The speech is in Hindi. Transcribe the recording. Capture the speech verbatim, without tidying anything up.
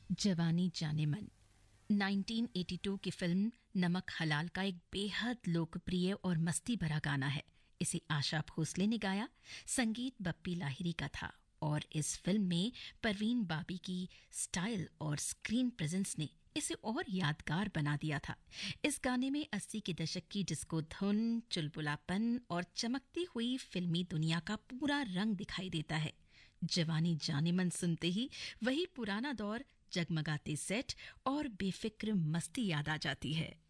जवानी जाने मन उन्नीस सौ बयासी की फिल्म नमक हलाल का एक बेहद लोकप्रिय और मस्ती भरा गाना है। इसे आशा भोसले ने गाया, संगीत बप्पी लाहिरी का था और इस फिल्म में परवीन बाबी की स्टाइल और स्क्रीन प्रेजेंस ने इसे और यादगार बना दिया था। इस गाने में अस्सी के दशक की डिस्को धुन, चुलबुलापन और चमकती हुई फिल्मी दुनिया का पूरा रंग दिखाई देता है। जवानी जाने मन सुनते ही वही पुराना दौर, जगमगाते सेट और बेफिक्र मस्ती याद आ जाती है।